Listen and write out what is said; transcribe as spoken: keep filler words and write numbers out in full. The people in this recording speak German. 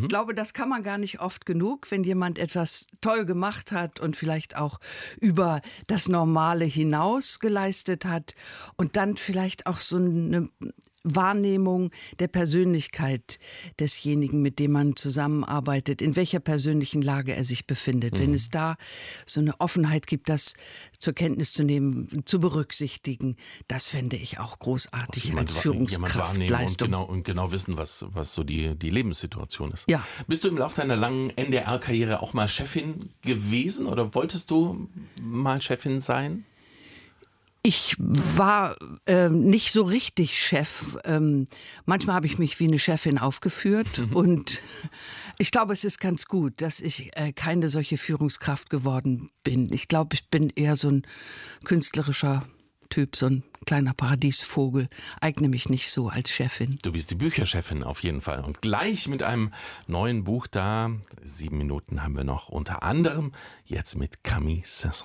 Ich glaube, das kann man gar nicht oft genug, wenn jemand etwas toll gemacht hat und vielleicht auch über das Normale hinaus geleistet hat und dann vielleicht auch so eine Wahrnehmung der Persönlichkeit desjenigen, mit dem man zusammenarbeitet, in welcher persönlichen Lage er sich befindet. Mhm. Wenn es da so eine Offenheit gibt, das zur Kenntnis zu nehmen, zu berücksichtigen, das fände ich auch großartig als Führungskraft. Und genau, und genau wissen, was, was so die, die Lebenssituation ist. Ja. Bist du im Laufe deiner langen N D R-Karriere auch mal Chefin gewesen oder wolltest du mal Chefin sein? Ich war äh, nicht so richtig Chef. Ähm, manchmal habe ich mich wie eine Chefin aufgeführt mhm. und ich glaube, es ist ganz gut, dass ich äh, keine solche Führungskraft geworden bin. Ich glaube, ich bin eher so ein künstlerischer Typ, so ein kleiner Paradiesvogel. Eigne mich nicht so als Chefin. Du bist die Bücherchefin auf jeden Fall und gleich mit einem neuen Buch da. Sieben Minuten haben wir noch, unter anderem jetzt mit Camille Saint-Saëns.